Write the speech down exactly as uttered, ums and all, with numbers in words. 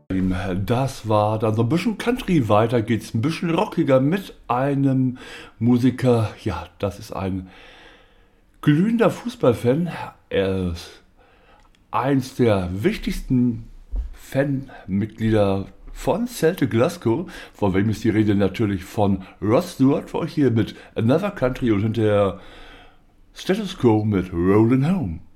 Das war dann so ein bisschen Country. Weiter geht's ein bisschen rockiger mit einem Musiker. Ja, das ist ein glühender Fußballfan. Er ist eins der wichtigsten Fanmitglieder von Celtic Glasgow. Von wem ist die Rede? Natürlich von Rod Stewart. Für euch hier mit Another Country und hinterher Status Quo mit Rollin' Home.